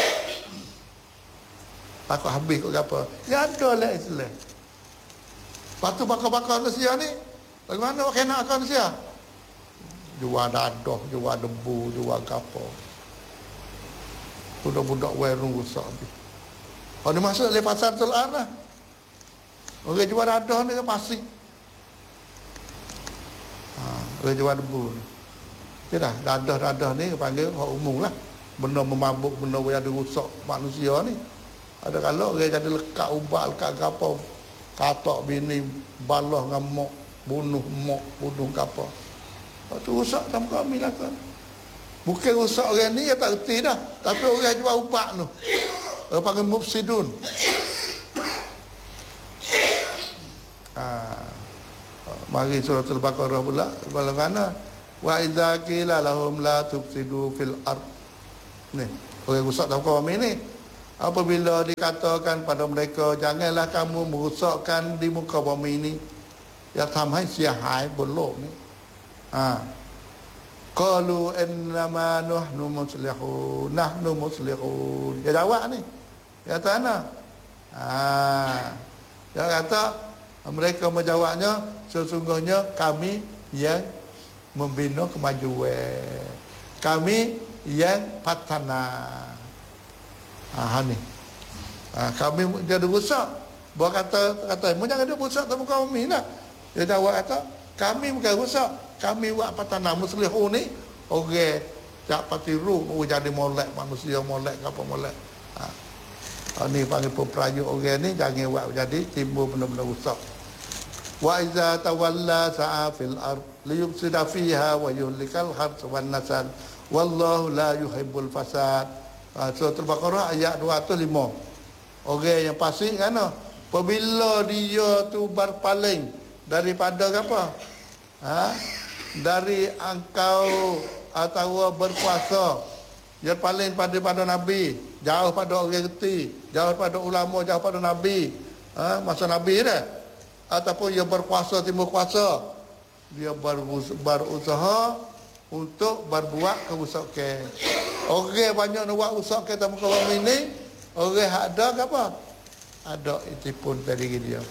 Takut habis kot apa. Ya ada lah Islam. Lepas tu bakar-bakar manusia ni, bagaimana nak kena akan manusia? Jual dadah, jual debu, jual kapal. Budak-budak warung rusak habis. Kalau dia masuk dari pasar Telar lah. Orang jual dadah ni ke pasik. Ha, orang jual debu ni. Tidak, dadah-dadah ni panggil hak umum lah. Benda memabuk, benda yang ada rusak manusia ni. Ada kalau orang jadi lekat ubat, lekat kapal. Katak bini, balah dengan mok, bunuh mok, bunuh kapal. Lepas tu rusak dalam kami lah kan. Bukan rusak orang ni, dia tak erti dah. Tapi orang jual ubat tu. Orang panggil mufsidun. Ha. Mari surah Al-Baqarah pula. Bagaimana? Wa idza qila lahum la tufsidu fil ard. Ni, orang rusak dalam kami ni. Apabila dikatakan pada mereka, janganlah kamu merusakkan di muka bumi ini. Ya tamhai siahai bolok ni. Ha. Qalu innama nahnu muslihun. Nahnu muslihun. Dia jawab ni. Dia kata ana. Ha. Dia kata mereka menjawabnya, sesungguhnya kami yang membina kemajuan. Kami yang patana. Ah ha, ni. Ah, kami jadi rusak. Buat kata kata, "Mu jangan ada rusak tak muka bumi nak." Dia jawab kata, "Kami bukan rusak. Kami buat patana muslihun ni orang tak pati ruh mau jadi molek manusia molek apa molek." Ha. Ah, ni panggil peperayu orang ni jangan buat jadi timbul benda-benda rusak. Wa iza tawalla sa'a fil ard liyufsida fiha wa yuhlikal harth wan nasl. Wallahu la yuhibbul fasad. Ha, surah Al-Baqarah ayat dua ratus lima. Orang yang pasik kan, apabila dia tu berpaling daripada apa? Ha? Dari engkau atau berpuasa, dia paling pada pada Nabi, jauh pada orang reti, jauh pada ulama, jauh pada Nabi. Ha? Masa Nabi dah. Ataupun dia berpuasa timur kuasa, dia berusaha untuk berbuat kerusakan. Orang banyak nak buat rusak kita muka bumi ni, orang ada ke apa? Ada itipun dari dia.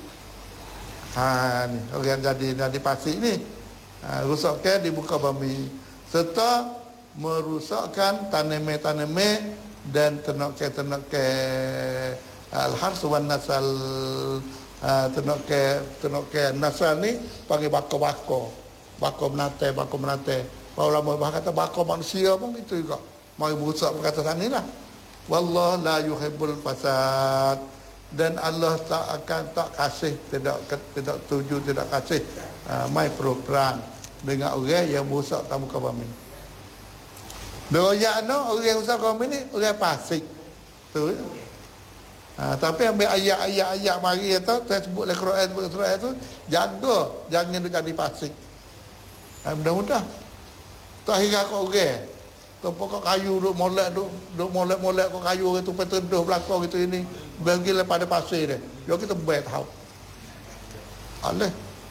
Ha ni, orang jadi jadi pasik ni. Ha, rusakkan di muka bumi serta merusakkan tanaman-tanaman dan ternak-ternak al-harth wan nasl. Ha, ternak-ternak nasl ni panggil bakar-bakar. Bakar menate, bakar menate. Para ulama bahkan kata bakar manusia pun itu juga. Mari merusak perkataan ni lah. Wallahu la yuhibbul fasad. Dan Allah tak akan tak kasih, tidak tidak tuju, tidak kasih uh, mai perang dengan orang yang merusak muka bumi. Doyak no orang yang merusak bumi ni orang fasik. Tu. Uh, tapi ambil ayat-ayat-ayat mari tu, saya sebut dalam Quran, sebut surah tu, jaga jangan jadi fasik. Uh, mudah-mudah tak hingga kau orang. Kau pokok kayu duk molek duk duk molek-molek kau kayu itu peteduh belakang gitu ini. Bagilah pada pasir dia. Yo kita buat tahu. Aleh.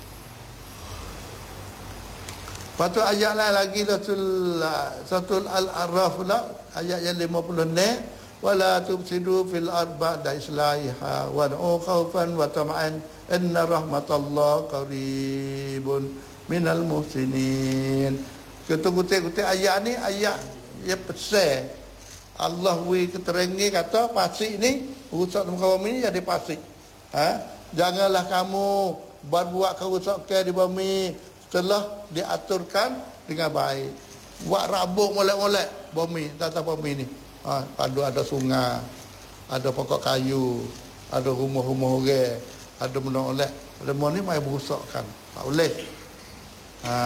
Patu ayat lain lagi suratul suratul Al-A'raf lah ayat yang lima puluh enam wala tufsidu fil ard ba'da islahiha wad'u khaufan wa tama'an inna rahmatallahi qaribun minal muhsinin. Kita kutip-kutip ayat ni ayat yang pesan Allah wi keterangi kata pasik ni rusak muka bumi ni jadi pasik. Ha? Janganlah kamu berbuat kerusakan di bumi setelah diaturkan dengan baik. Buat rabuk molek-molek bumi, tata bumi ni. Ha, ada ada sungai, ada pokok kayu, ada rumah-rumah orang, ada benda molek. Semua ni mai merosakkan. Tak boleh. Ha,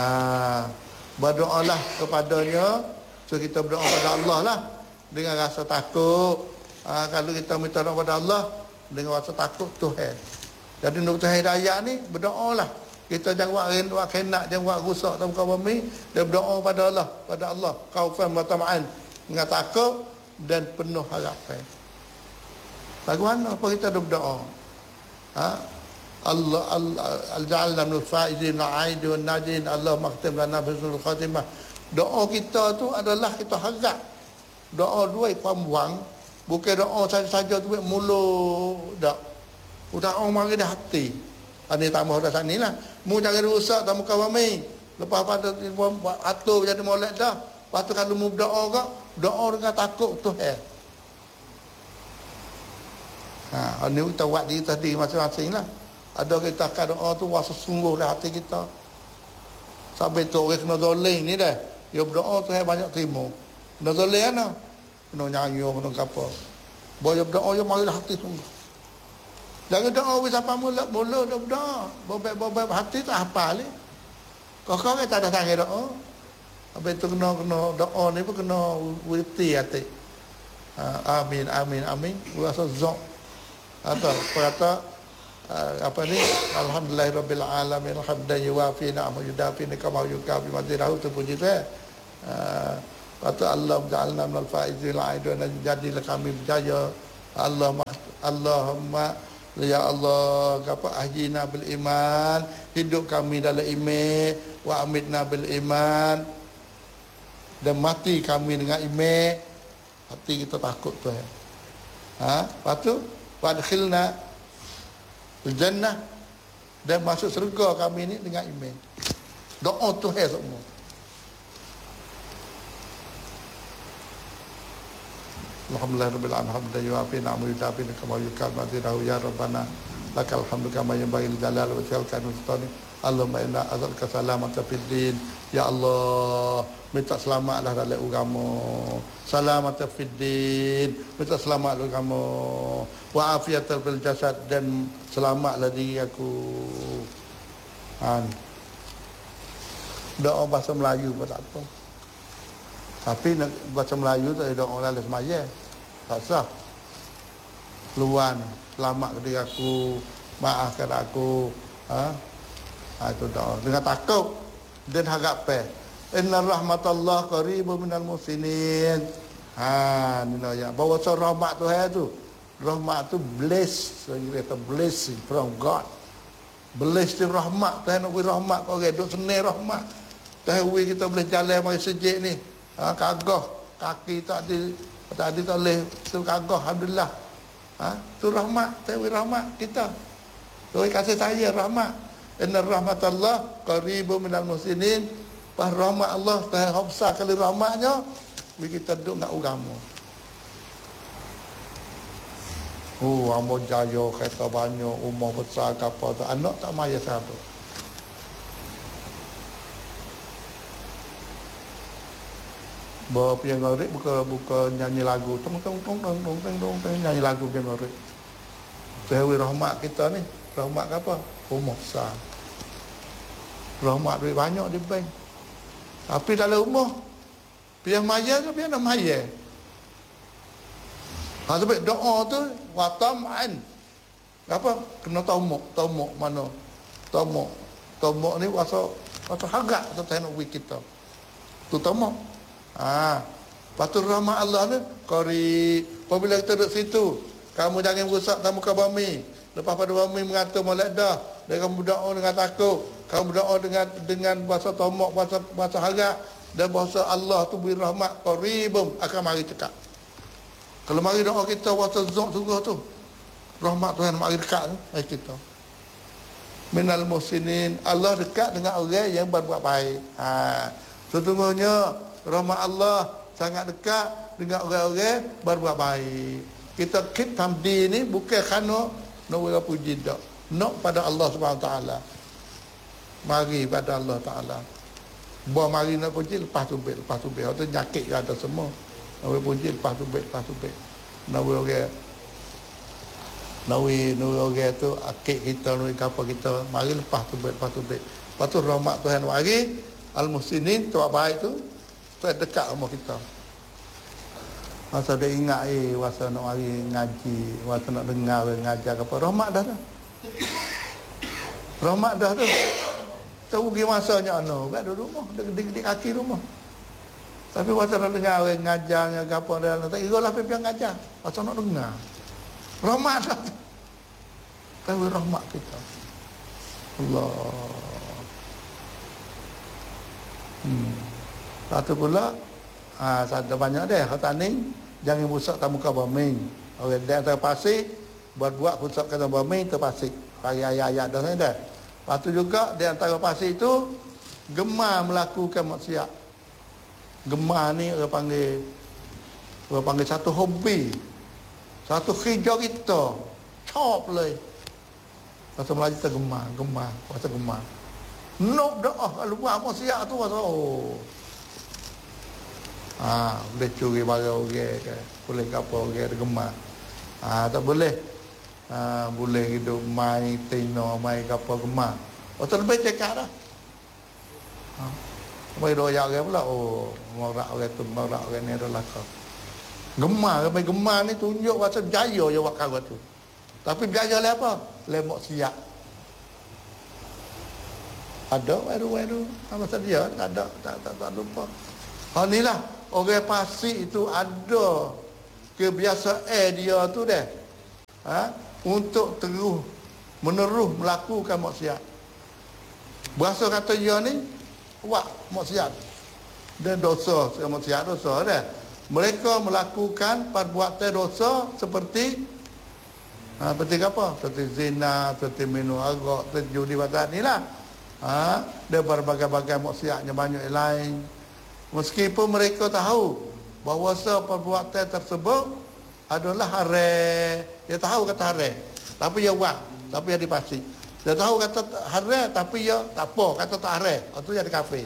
berdoalah kepadanya. So kita berdoa kepada Allah lah dengan rasa takut Ha, kalau kita minta doa kepada Allah dengan rasa takut Tuhan. Jadi untuk Tuhan hidayah ni berdoalah. Kita jangan buat rin, buat kenak, jangan buat rusak dalam muka bumi, dan berdoa pada Allah, pada Allah. Khaufan wa tama'an, dengan takut dan penuh harapan. Bagaimana apa kita ada berdoa? Ha? Allah al-ja'alna min al-faizin al-'aid wa an-najin, Allah maktim lana husnul khatimah. Doa kita tu adalah kita harap. Doa dua pam wang, bukan doa saja-saja tu mulut dak. Udah orang mari dah hati. Ani tambah dah sanilah. Mu jangan rusak dalam muka bumi. Lepas pada atur jadi molek dah. Lepas tu kalau mu berdoa kak, doa dengan takut Tuhan. Ha, ini kita buat diri tadi masing-masing lah. Ada kita akan doa tu rasa sungguh dah hati kita. Sampai tu orang kena doling ni dah. Dia berdoa tu banyak terima. Kena doling kan? Kena nyanyi, kena apa. Boleh berdoa dia mari hati sungguh. Jangan doa wis apa mula mula dah berdoa. Bobek-bobek hati tak hafal ni. Kau-kau kita ada sangat doa. Habis tu kena kena doa ni pun kena wirti hati. Ha, amin amin amin. Rasa zok. Atau kata uh, apa ni, alhamdulillahirabbil alamin, hamdan yuwafi ni'amahu yudafi kama yukafi madzirahu, terpuji tu eh. Uh, kata Allah ja'alna minal faizil 'aid wa jadilah kami berjaya. Allah Allahumma ya Allah, apa ahjina bil iman, hidup kami dalam iman, wa amitna bil iman, dan mati kami dengan iman. Hati kita takut tu eh. Ha, lepas tu wadkhilna jannah, dan masuk syurga kami ni dengan iman. Doa tu hai semua. Alhamdulillahirabbil alamin, hamdan yuwafi ni'amahu yudafi kama yukafi madzirahu ya rabbana lakal hamdu kama yanbaghi li jalali wajhika al-mustaqim. Allahumma inna as'aluka salamata fid din. Ya Allah, minta selamatlah dalam agama. Salamata fid din, minta selamat dalam agama. Wa afiatan fil jasad, dan selamatlah diri aku. Han. Doa bahasa Melayu pun tak apa. Tapi bahasa Melayu tu ada orang lain semaya. Tak sah. Luan, selamat ke diri aku, maafkan aku. Ha? Ha, itu doa dengan takut dan harapan. Inna rahmatallah qaribun minal muhsinin. Ha, ni ya. Bahawa so rahmat tu hai tu. Rahmat tu bless, so kita blessing from God. Bless tu rahmat, tu nak beri rahmat kau orang duk senang rahmat. Tahu kita boleh jalan mari sejik ni. Ha, kagah kaki tak ada tak ada tak boleh tu kagah, alhamdulillah. Ha, tu rahmat, tu rahmat kita. Tu kasih saya rahmat. Inna rahmatallah qaribun minal muhsinin. Pas rahmat Allah dah besar kali rahmatnya, kita duduk nak agama. Oh, amo jaya kereta banyak, umur besar ke apa tu, anak tak maya satu. Bawa piang gorek buka buka nyanyi lagu, tong tong tong tong tong tong tong tong nyanyi lagu piang gorek. Sehawi rahmat kita ni, rahmat ke apa? Umur besar. Rahmat duit banyak di bank. Tapi dalam rumah piang maya tu piang nak maya. Ha, sebab doa tu watam'an. Apa? Kena tomok, tomok mana? Tomok. Tomok ni wasa wasa harap tu tak nak kita. Tu tomok. Ha, patut rahmat Allah ni qari. Apabila kita duduk situ, kamu jangan rusak dalam muka bumi. Lepas pada bumi mengata molek dah, dan kamu berdoa dengan takut, kamu berdoa dengan dengan bahasa tomok, bahasa bahasa harap, dan bahasa Allah tu beri rahmat qaribum akan mari dekat. Kalau mari doa kita bahasa zon sungguh tu, rahmat Tuhan mari dekat ai kita. Minal muhsinin, Allah dekat dengan orang yang berbuat baik. Ha, sesungguhnya rahmat Allah sangat dekat dengan orang-orang berbuat baik. Kita keep tamdi ni bukan kerana nak wira puji dak. Nak pada Allah Subhanahu Wa Taala. Mari pada Allah Taala. Buat mari nak puji lepas tu baik, lepas tu baik. Atau nyakit ada semua. Nak wira puji lepas tu baik, lepas tu baik. Nak wira orang nak wira orang tu akik kita, nak wira apa kita, mari lepas tu baik, lepas tu baik. Lepas tu rahmat Tuhan mari al-muhsinin tu baik tu tu dekat rumah kita. Masa dia ingat eh masa nak mari ngaji, masa nak dengar ngajar apa rahmat dah tu. Rahmat dah tu. Tahu pergi masanya ano, kat duduk rumah, dekat kaki rumah. Tapi masa nak dengar ngajarnya apa dia tak kira lah pergi ngajar. Masa nak dengar. Rahmat dah tu. Tahu rahmat kita. Allah. Hmm. Satu pula ah ha, ada banyak dia kata ni jangan busuk tamu ka baming. Orang dia antara pasir buat-buat busuk kata baming terpasik. Pagi ayat-ayat dah saya dah. Lepas tu juga di antara pasir itu gemar melakukan maksiat. Gemar ni orang panggil orang panggil satu hobi. Satu kerja kita. Chop leh. Pasal Melayu kita gemar, gemar, pasal gemar. Nok dah kalau buat maksiat tu pasal oh. Ah, boleh curi barang orang ke, boleh apa orang gemar. Ah, tak boleh. Ah, boleh hidup main tino, main apa gemar. Oh, tu lebih cekak dah. Ah. Mai royak orang pula, oh, morak orang tu, morak orang ni adalah kau. Gemar, sampai gemar ni tunjuk pasal berjaya je buat kau tu. Tapi berjaya le apa? Le maksiat. Ada baru-baru apa saja, tak ada, tak tak, tak lupa. Ha ni lah orang pasir itu ada kebiasaan dia tu dah. Ha? Untuk terus menerus melakukan maksiat. Berasa kata dia ni buat maksiat. Dan dosa, maksiat dosa dah. Mereka melakukan perbuatan dosa seperti ha, seperti apa? Seperti zina, seperti minum arak, seperti judi badan ni lah. Ha, dia berbagai-bagai maksiatnya banyak yang lain. Meskipun mereka tahu bahawa perbuatan tersebut adalah haram. Dia tahu kata haram, tapi dia buat, tapi dia dipasti. Dia tahu kata haram, tapi dia tak apa, kata tak haram. Itu jadi kafir.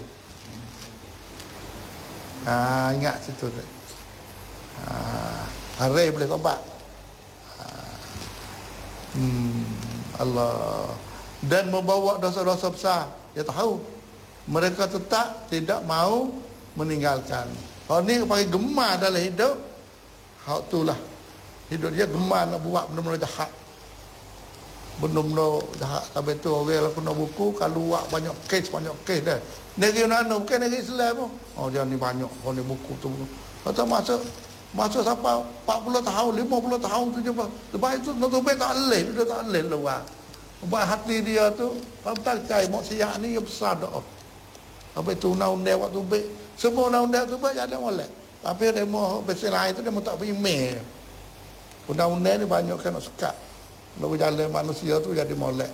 Ha, ingat situ tu. Ha, haram boleh tobat. Ha. Hmm, Allah. Dan membawa dosa-dosa besar. Dia tahu. Mereka tetap tidak mau meninggalkan. Kalau ni pakai gemar dalam hidup, hak itulah. Hidup dia gemar nak buat benda-benda jahat. Benda-benda jahat. Tapi tu orang kena buku, kalau buat banyak kes, banyak kes dah. Negeri mana, bukan negeri Islam pun. Oh dia ni banyak, kalau ni buku tu. Kata masa, masa sampai empat puluh tahun, lima puluh tahun tu je. Lepas itu, nak tubik tak boleh, dia tak boleh luar. Buat hati dia tu, tak cai maksiat ni yang besar dah. Habis tu undang-undang waktu baik. Semua undang-undang tu baik ada molek. Tapi dia mau besi lain tu dia mau tak pergi email. Undang-undang ni banyak kan nak sekat. Lalu jalan manusia tu jadi molek.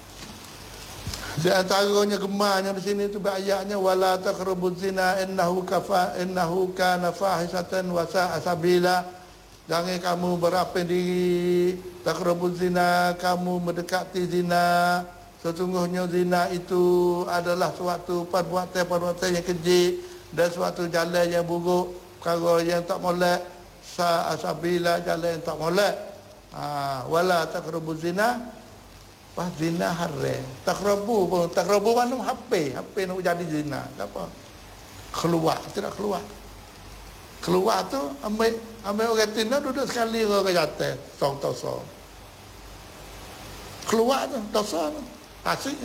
Di antaranya gemarnya di sini tu ayatnya wala taqrabuz zina innahu kafa innahu kana fahisatan wa sa'a sabila. Jangan kamu berapa diri taqrabuz zina, kamu mendekati zina. Sesungguhnya zina itu adalah suatu perbuatan-perbuatan yang keji dan suatu jalan yang buruk, perkara yang tak molek, sa'asabila jalan yang tak molek. Ha, wala taqrabuz zina, pas zina haram. Taqrabu pun taqrabu mana hape, hape nak jadi zina. Apa? Keluar, tidak keluar. Keluar tu ambil ambil orang tina duduk sekali orang jatuh song tosong. Keluar tu dosa tu hasilnya.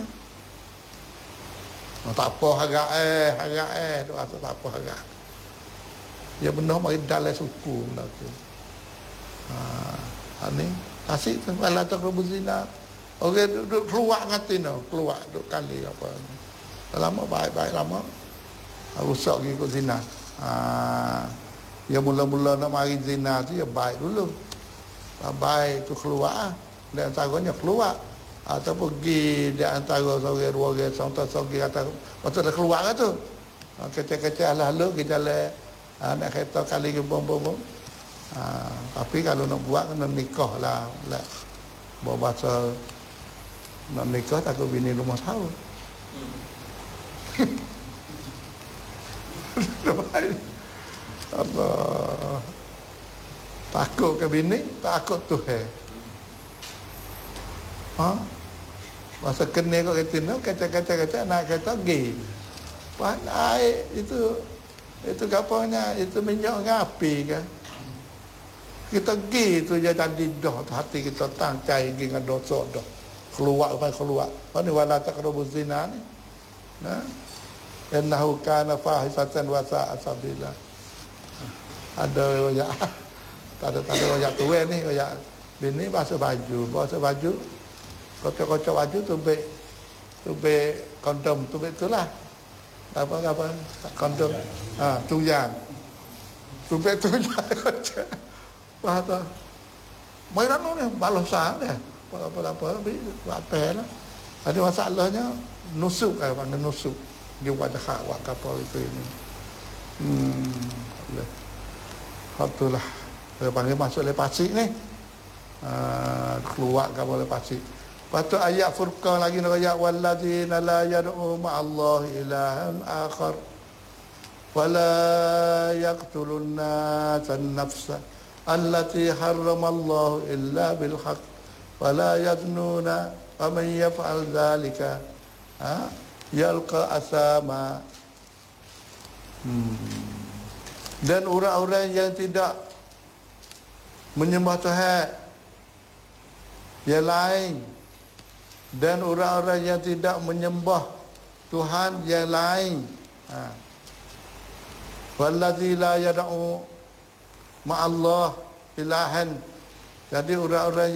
Oh, tak apa harga eh harga eh tu asal tak apa harga. Dia benar mari dalam suku benda tu. Ha ni hasil tu wala taqrabuz zina. Orang duduk keluar ngati no, keluar duduk kali apa. Lama baik-baik lama. Rusak pergi ikut zina. Ha, ya mula-mula nak mari zina tu ya baik dulu. Baik tu keluar, dan antaranya keluar. Atau pergi di antara seorang dua orang sampai seorang kata waktu dah keluar kan tu. Kecil-kecil lalu kita le nak kereta kali ke bom-bom. Ha, tapi kalau nak buat kena nikah lah. lah. Bawa bahasa nak nikah takut bini rumah tahu. Allah. Takut ke bini, takut Tuhan. Ha? Masa kena kau kata nak kaca-kaca-kaca nak kata pergi. Pandai itu itu kapalnya itu minyak dengan api kan. Kita pergi tu je jadi dah hati kita tangcai pergi dengan dosa dah. Keluar sampai keluar. Apa ni wala taqrabu zina ni. Nah. Innahu kana fahisatan wa sa'a sabila. Ada royak. Tak ada tak ada royak tua ni, royak bini basuh baju, basuh baju. Kocok-kocok baju tu be tu be kondom tu be itulah. Apa apa kondom. Ha, tuyang. Tu be tuyang kocok. Wah tu. Mainan ni balas sang dia. Apa-apa bi apa lah. Ada masalahnya nusuk eh panggil nusuk. Dia wajah hak kapal itu ini. Hmm. Alhamdulillah. Dia panggil masuk lepasik ni. Uh, keluar kapal lepasik. Lepas tu ayat Furqan lagi nak ayat walladzina la yad'u ma'allahi ilahan akhar wa la yaqtulun nasan nafsa allati harramallahu illa bil haqq wa la yaznuna wa man yaf'al dhalika ha yalqa asama. Hmm. Dan orang-orang yang tidak menyembah Tuhan yang lain dan orang-orang yang tidak menyembah Tuhan yang lain, ha. Wallazi la yad'u ma'allah ilahan. Jadi orang-orang